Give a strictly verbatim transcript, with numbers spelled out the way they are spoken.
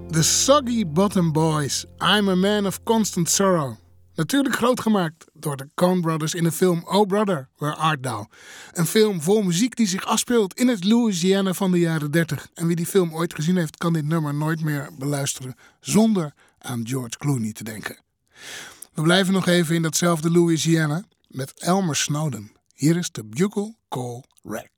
The Soggy Bottom Boys, I'm a Man of Constant Sorrow. Natuurlijk groot gemaakt door de Coen Brothers in de film Oh Brother, Where Art Thou? Een film vol muziek die zich afspeelt in het Louisiana van de jaren dertig. En wie die film ooit gezien heeft, kan dit nummer nooit meer beluisteren zonder aan George Clooney te denken. We blijven nog even in datzelfde Louisiana met Elmer Snowden. Hier is de Bugle Call Rack.